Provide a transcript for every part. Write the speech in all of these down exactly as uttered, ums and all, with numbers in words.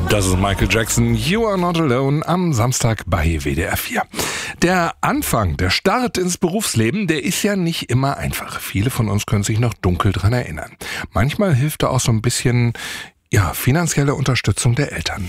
Das ist Michael Jackson, You Are Not Alone, am Samstag bei W D R vier. Der Anfang, der Start ins Berufsleben, der ist ja nicht immer einfach. Viele von uns können sich noch dunkel dran erinnern. Manchmal hilft da auch so ein bisschen, ja, finanzielle Unterstützung der Eltern.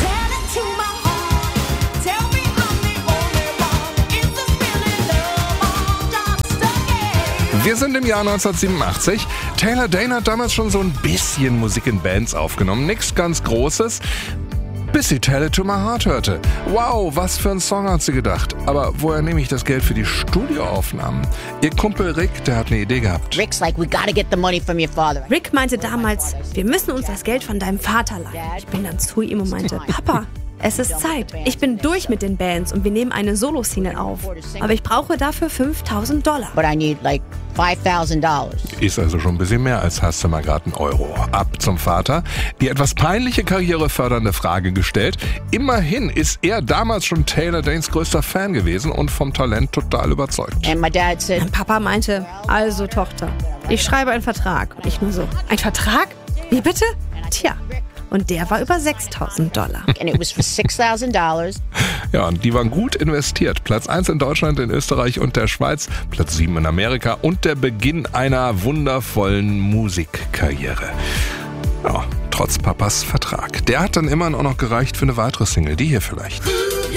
Wir sind im Jahr neunzehnhundertsiebenundachtzig. Taylor Dayne hat damals schon so ein bisschen Musik in Bands aufgenommen. Nichts ganz Großes, bis sie Tell It To My Heart hörte. Wow, was für ein Song, hat sie gedacht. Aber woher nehme ich das Geld für die Studioaufnahmen? Ihr Kumpel Rick, der hat eine Idee gehabt. Rick's like, we gotta get the money from your father. Rick meinte damals, wir müssen uns das Geld von deinem Vater leihen. Ich bin dann zu ihm und meinte, Papa, es ist Zeit. Ich bin durch mit den Bands und wir nehmen eine Solo-Single auf. Aber ich brauche dafür fünftausend Dollar. But I need like five thousand dollars. Ist also schon ein bisschen mehr als hast du mal gerade einen Euro. Ab zum Vater. Die etwas peinliche karrierefördernde Frage gestellt. Immerhin ist er damals schon Taylor Daynes größter Fan gewesen und vom Talent total überzeugt. And my dad said, Mein Papa meinte, also Tochter, ich schreibe einen Vertrag. Und ich nur so, ein Vertrag? Wie bitte? Tja. Und der war über sechstausend Dollar. and it was for six thousand dollars. Ja, und die waren gut investiert. Platz eins in Deutschland, in Österreich und der Schweiz, Platz sieben in Amerika und der Beginn einer wundervollen Musikkarriere. Ja, trotz Papas Vertrag. Der hat dann immerhin auch noch gereicht für eine weitere Single, die hier vielleicht.